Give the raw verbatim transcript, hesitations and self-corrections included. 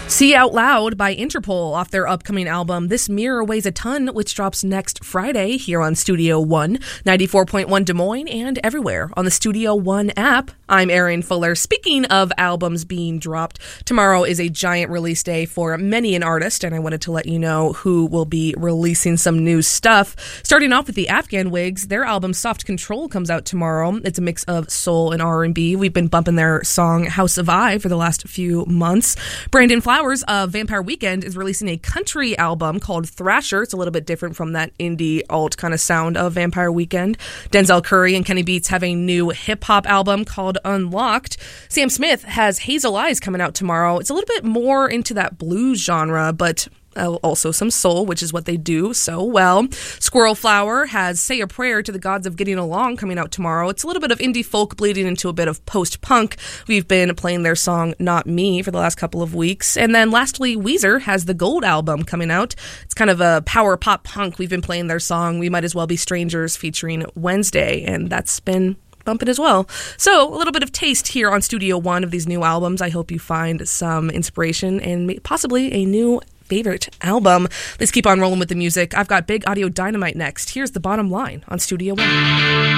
See Out Loud by Interpol off their upcoming album This Mirror Weighs a Ton, which drops next Friday here on Studio One, ninety-four point one Des Moines, and everywhere on the Studio One app. I'm Erin Fuller. Speaking of albums being dropped, tomorrow is a giant release day for many an artist, and I wanted to let you know who will be releasing some new stuff. Starting off with the Afghan Wigs, their album Soft Control comes out tomorrow. It's a mix of soul and R and B. We've been bumping their song House of I for the last few months. Brandon Flowers of Vampire Weekend is releasing a country album called Thrasher. It's a little bit different from that indie alt kind of sound of Vampire Weekend. Denzel Curry and Kenny Beats have a new hip-hop album called Unlocked. Sam Smith has Hazel Eyes coming out tomorrow. It's a little bit more into that blues genre, but Uh, also some soul, which is what they do so well. Squirrel Flower has Say a Prayer to the Gods of Getting Along coming out tomorrow. It's a little bit of indie folk bleeding into a bit of post-punk. We've been playing their song Not Me for the last couple of weeks. And then lastly, Weezer has the Gold album coming out. It's kind of a power pop punk. We've been playing their song We Might As Well Be Strangers featuring Wednesday, and that's been bumping as well. So a little bit of taste here on Studio One of these new albums. I hope you find some inspiration and possibly a new favorite album. Let's keep on rolling with the music. I've got Big Audio Dynamite next. Here's The Bottom Line on Studio One.